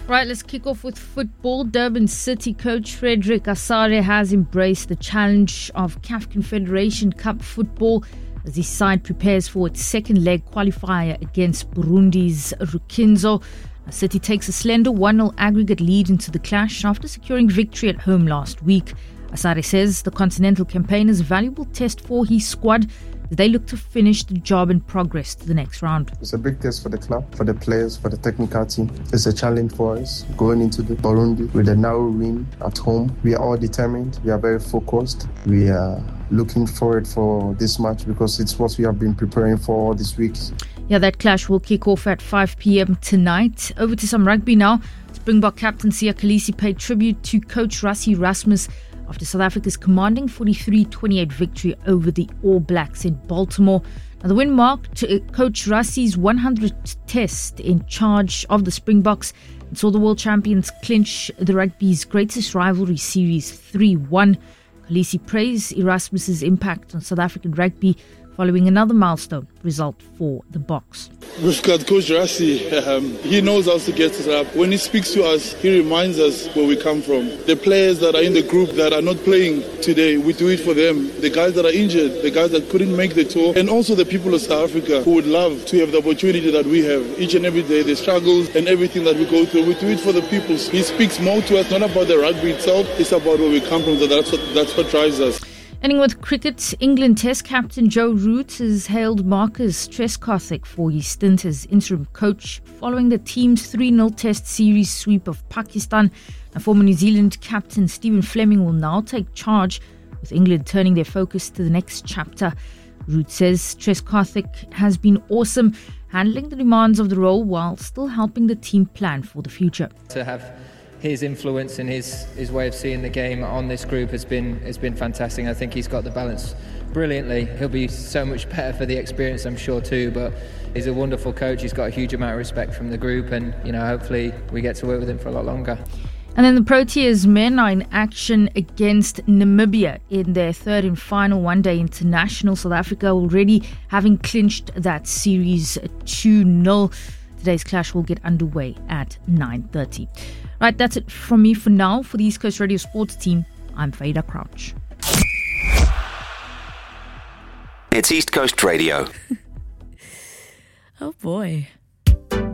Right, let's kick off with football. Durban City coach Frederick Asare has embraced the challenge of CAF Confederation Cup football as his side prepares for its second leg qualifier against Burundi's Rukinzo. City takes a slender 1-0 aggregate lead into the clash after securing victory at home last week. Asare says the Continental campaign is a valuable test for his squad as they look to finish the job and progress to the next round. It's a big test for the club, for the players, for the technical team. It's a challenge for us going into the Burundi with a narrow win at home. We are all determined. We are very focused. We are looking forward for this match because it's what we have been preparing for all this week. Yeah, that clash will kick off at 5 p.m. tonight. Over to some rugby now. Springbok captain Siya Kolisi paid tribute to coach Rassie Erasmus after South Africa's commanding 43-28 victory over the All Blacks in Baltimore. Now, the win marked coach Rassie's 100th test in charge of the Springboks and saw the world champions clinch the rugby's greatest rivalry series 3-1. Kolisi praised Erasmus's impact on South African rugby following another milestone result for the Boks. We've got Coach Rassie. He knows how to get us up. When he speaks to us, he reminds us where we come from. The players that are in the group that are not playing today, we do it for them. The guys that are injured, the guys that couldn't make the tour, and also the people of South Africa who would love to have the opportunity that we have each and every day, the struggles and everything that we go through. We do it for the people. He speaks more to us, not about the rugby itself, it's about where we come from. That's what drives us. Ending with cricket, England Test captain Joe Root has hailed Marcus Trescothick for his stint as interim coach following the team's 3-0 Test series sweep of Pakistan. Now, former New Zealand captain Stephen Fleming will now take charge, with England turning their focus to the next chapter. Root says Trescothick has been awesome, handling the demands of the role while still helping the team plan for the future. To have his influence and his way of seeing the game on this group has been fantastic. I think he's got the balance brilliantly. He'll be so much better for the experience, I'm sure, too, but he's a wonderful coach. He's got a huge amount of respect from the group, and hopefully we get to work with him for a lot longer. And then the Proteas men are in action against Namibia in their third and final one-day international. South Africa already having clinched that series 2-0. Today's clash will get underway at 9:30. Right, that's it from me for now. For the East Coast Radio Sports team, I'm Faida Crouch. It's East Coast Radio. Oh boy.